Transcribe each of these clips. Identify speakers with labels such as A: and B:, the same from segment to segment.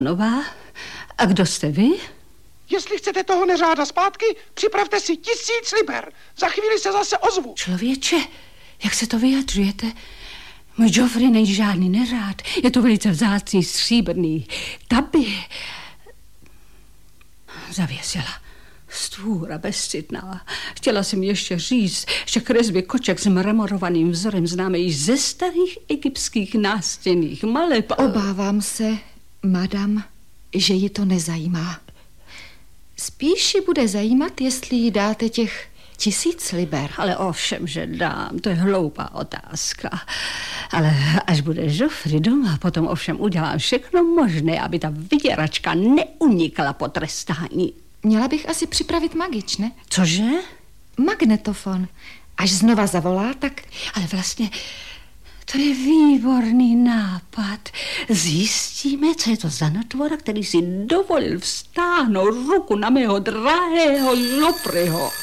A: Nová, a kdo jste vy?
B: Jestli chcete toho neřáda zpátky, připravte si 1000 liber. Za chvíli se zase ozvu.
A: Člověče, jak se to vyjadřujete? Můj Joffrey není žádný neřád. Je to velice vzácný stříbrný taby. Zavěsila. Stvůra bezcitná. Chtěla jsem ještě říct, že kresby koček s mramorovaným vzorem známe již ze starých egyptských nástěnných maleb.
C: Obávám se, madam, že ji to nezajímá. Spíš ji bude zajímat, jestli jí dáte těch 1000 liber.
A: Ale ovšem, že dám, to je hloupá otázka. Ale až bude Joffrey doma, potom ovšem udělám všechno možné, aby ta vyděračka neunikla potrestání.
C: Měla bych asi připravit magič, ne?
A: Cože?
C: Magnetofon. Až znova zavolá, tak...
A: Ale vlastně to je výborný nápad. Zjistíme, co je to za notvora, který si dovolil vztáhnout ruku na mého drahého Joffreyho.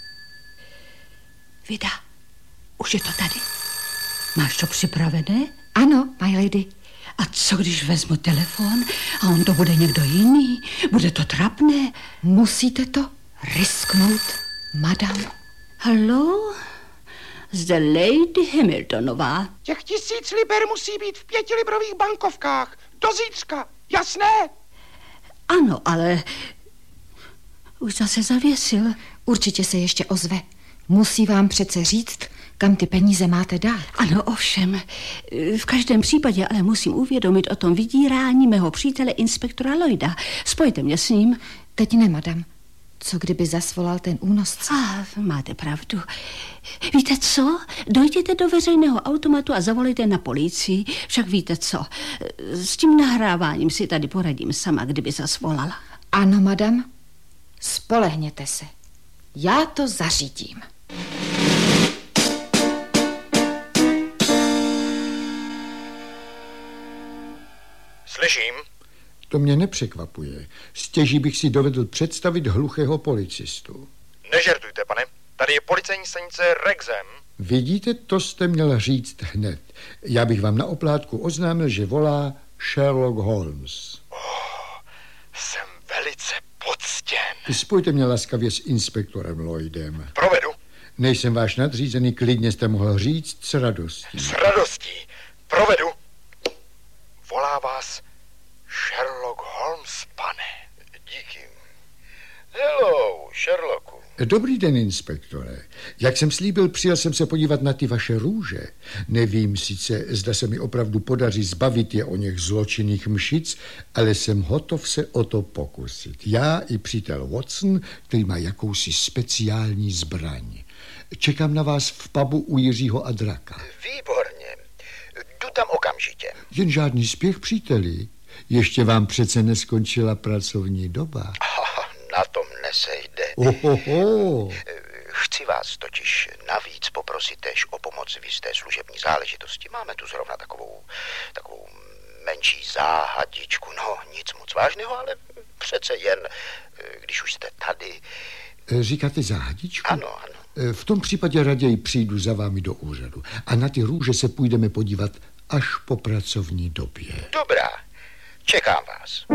A: Vida, už je to tady. Máš to připravené?
C: Ano, my lady.
A: A co, když vezmu telefon a on to bude někdo jiný? Bude to trapné?
C: Musíte to risknout, madam.
A: Haló? Zde Lady Hamiltonová.
B: Těch 1000 liber musí být v 5librových bankovkách. Do zítřka, jasné?
A: Ano, ale už zase zavěsil.
C: Určitě se ještě ozve. Musí vám přece říct, kam ty peníze máte dát.
A: Ano, ovšem. V každém případě ale musím uvědomit o tom vydírání mého přítele inspektora Lloyda. Spojte mě s ním.
C: Teď ne, madam. Co kdyby zasvolal ten únosce?
A: Máte pravdu. Víte co? Dojděte do veřejného automatu a zavolejte na policii. Však víte co? S tím nahráváním si tady poradím sama, kdyby zasvolala.
C: Ano, madam. Spolehněte se. Já to zařídím.
D: Slyším.
E: To mě nepřekvapuje. Stěží bych si dovedl představit hluchého policistu.
D: Nežertujte, pane. Tady je policejní stanice Rexham.
E: Vidíte, to jste měl říct hned. Já bych vám na oplátku oznámil, že volá Sherlock Holmes.
D: Jsem velice poctěn.
E: Spojte mě laskavě s inspektorem Lloydem.
D: Provedu.
E: Nejsem váš nadřízený, klidně jste mohl říct s radostí.
D: S radostí. Provedu. Volá vás Sherlock Holmes, pane. Díky. Hello, Sherlocku.
E: Dobrý den, inspektore. Jak jsem slíbil, přijel jsem se podívat na ty vaše růže. Nevím sice, zda se mi opravdu podaří zbavit je o něch zločinných mšic, ale jsem hotov se o to pokusit. Já i přítel Watson, který má jakousi speciální zbraň. Čekám na vás v pubu u Jiřího a Draka.
D: Výborně. Jdu tam okamžitě.
E: Jen žádný spěch, příteli. Ještě vám přece neskončila pracovní doba.
D: Na tom nesejde.
E: Ohoho.
D: Chci vás totiž navíc poprosit též o pomoc v jisté služební záležitosti. Máme tu zrovna takovou menší záhadičku. No, nic moc vážného, ale přece jen, když už jste tady.
E: Říkáte záhadičku?
D: Ano.
E: V tom případě raději přijdu za vámi do úřadu. A na ty růže se půjdeme podívat až po pracovní době.
D: Dobrá, čekám vás.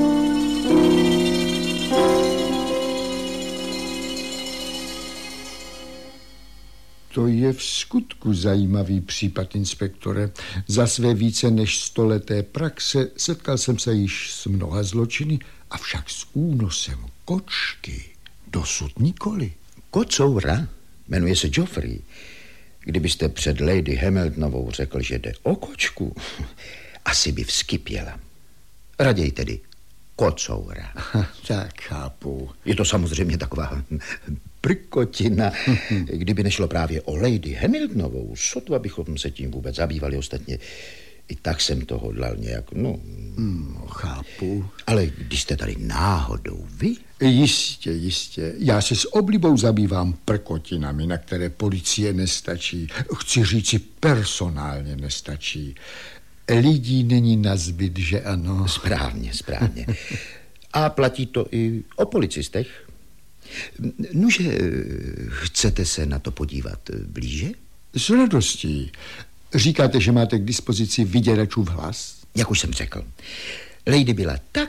E: To je v skutku zajímavý případ, inspektore. Za své více než 100leté praxe setkal jsem se již s mnoha zločiny, avšak s únosem kočky dosud nikoli.
F: Kocoura jmenuje se Joffrey. Kdybyste před Lady Hamiltonovou řekl, že jde o kočku, asi by vzkypěla. Raději tedy kocoura.
E: Tak chápu.
F: Je to samozřejmě taková prkotina. Kdyby nešlo právě o Lady Hamiltonovou, sotva bychom se tím vůbec zabývali. Ostatně i tak jsem to hodlal nějak,
E: chápu.
F: Ale když jste tady náhodou vy?
E: Jistě. Já se s oblibou zabývám prkotinami, na které policie nestačí. Chci říci, personálně nestačí. Lidí není nazbyt, že ano?
F: Správně. A platí to i o policistech? Nože, chcete se na to podívat blíže?
E: S radostí. Říkáte, že máte k dispozici vyděračův hlas?
F: Jak už jsem řekl, Lady byla tak